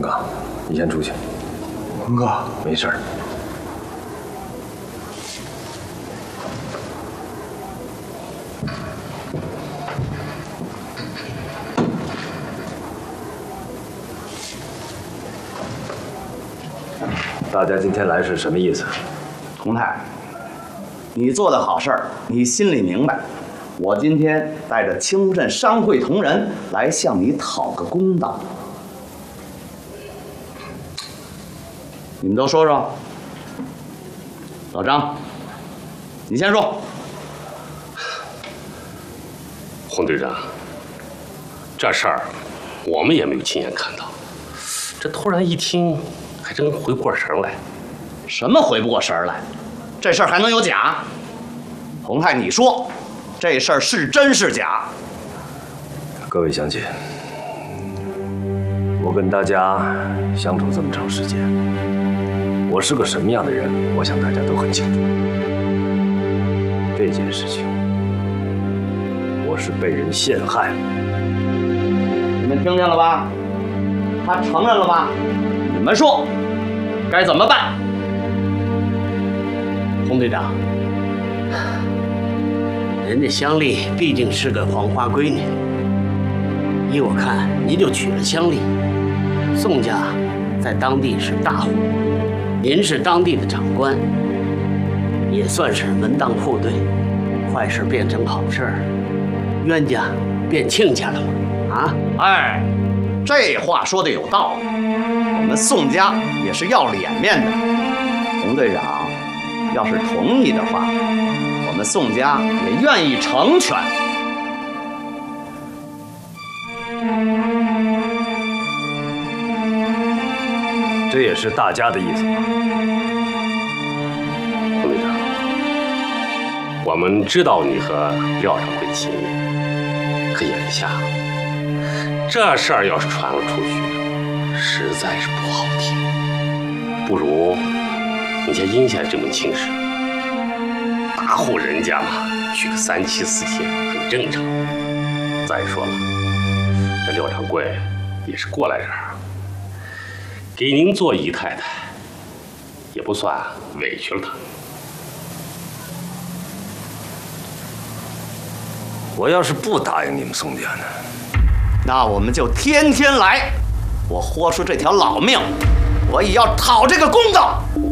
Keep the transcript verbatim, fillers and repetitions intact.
哥，你先出去。 文哥， 没事儿。大家今天来是什么意思？ 洪泰，你做的好事儿，你心里明白。我今天带着青镇商会同仁来向你讨个公道。你们都说说。老张，你先说。 洪队长，这事儿我们也没有亲眼看到，这突然一听，还真回不过神来。 什么回不过神来？这事儿还能有假？洪泰，你说，这事儿是真是假？ 各位乡亲，我跟大家相处这么长时间，我是个什么样的人，我想大家都很清楚。这件事情，我是被人陷害。 你们听见了吧？他承认了吧？你们说，该怎么办？ 洪队长，人家香丽毕竟是个黄花闺女，依我看，您就娶了香丽。宋家在当地是大户，您是当地的长官，也算是门当户对，坏事变成好事，冤家变亲家了嘛？啊？ 哎，这话说的有道理。我们宋家也是要脸面的。洪队长，要是同意的话，我们宋家也愿意成全。 这也是大家的意思吗？ 洪队长，我们知道你和廖掌柜情谊，可眼下这事儿要是传了出去，实在是不好听。不如你先应下这门亲事，大户人家嘛，娶个三妻四妾很正常。再说了，这廖掌柜也是过来人，给您做姨太太，也不算委屈了她。 我要是不答应你们宋家呢？ 那我们就天天来，我豁出这条老命，我也要讨这个公道。